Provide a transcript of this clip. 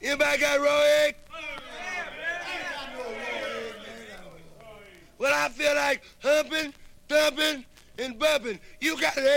Anybody got raw egg? Well, I feel like humping, thumping, and bumping. You got an egg.